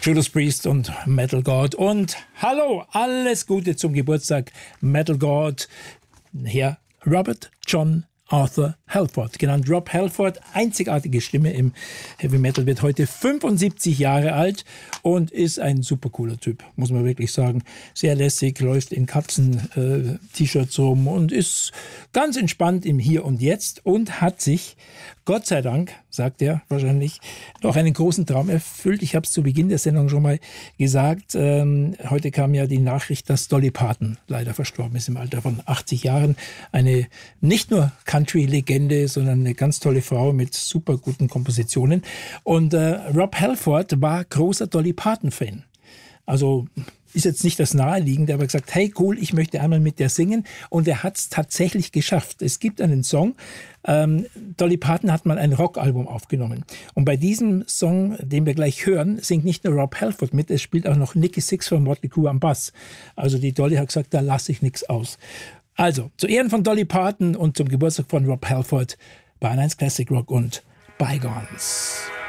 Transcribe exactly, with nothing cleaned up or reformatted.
Judas Priest und Metal God. Und hallo, alles Gute zum Geburtstag, Metal God, Herr Robert John Arthur Halford, genannt Rob Halford, einzigartige Stimme im Heavy Metal, wird heute fünfundsiebzig Jahre alt und ist ein super cooler Typ, muss man wirklich sagen. Sehr lässig, läuft in Katzen-T-Shirts äh, rum und ist ganz entspannt im Hier und Jetzt und hat sich, Gott sei Dank, sagt er wahrscheinlich, noch einen großen Traum erfüllt. Ich habe es zu Beginn der Sendung schon mal gesagt. Ähm, heute kam ja die Nachricht, dass Dolly Parton leider verstorben ist im Alter von achtzig Jahren. Eine nicht nur Country-Legende, sondern eine ganz tolle Frau mit super guten Kompositionen. Und äh, Rob Halford war großer Dolly Parton-Fan. Also ist jetzt nicht das Naheliegende, aber gesagt, hey cool, ich möchte einmal mit der singen. Und er hat es tatsächlich geschafft. Es gibt einen Song, ähm, Dolly Parton hat mal ein Rockalbum aufgenommen. Und bei diesem Song, den wir gleich hören, singt nicht nur Rob Halford mit, es spielt auch noch Nikki Sixx von Motley Crue am Bass. Also die Dolly hat gesagt, da lasse ich nichts aus. Also, zu Ehren von Dolly Parton und zum Geburtstag von Rob Halford, Bayern eins Classic Rock und Bygones.